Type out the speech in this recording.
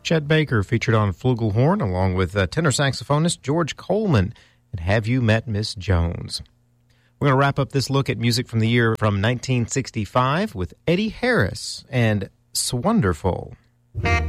Chet Baker featured on flugelhorn along with tenor saxophonist George Coleman and Have You Met Miss Jones? We're going to wrap up this look at music from the year from 1965 with Eddie Harris and Swonderful.